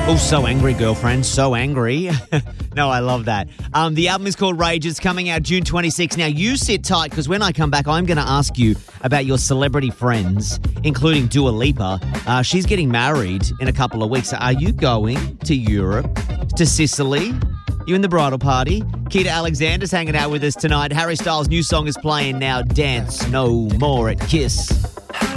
Oh, so angry, girlfriend. So angry. No, I love that. The album is called Rage. It's coming out June 26th. Now, you sit tight because when I come back, I'm going to ask you about your celebrity friends, including Dua Lipa. She's getting married in a couple of weeks. Are you going to Europe, to Sicily? You in the bridal party? Keita Alexander's hanging out with us tonight. Harry Styles' new song is playing now. Dance No More at Kiss.